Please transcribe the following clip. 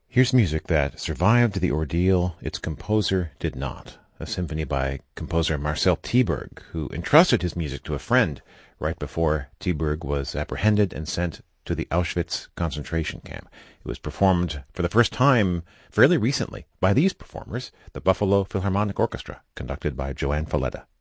Here's music that survived the ordeal its composer did not. A symphony by composer Marcel Tieberg, who entrusted his music to a friend right before Tieberg was apprehended and sent to the Auschwitz concentration camp. It was performed for the first time fairly recently by these performers, the Buffalo Philharmonic Orchestra, conducted by Joanne Falletta.